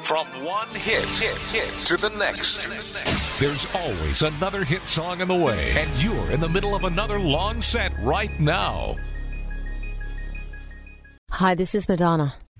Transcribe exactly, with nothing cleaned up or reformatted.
From one hit, hit, hit to the next. There's always another hit song in the way, and you're in the middle of another long set right now. Hi, this is Madonna.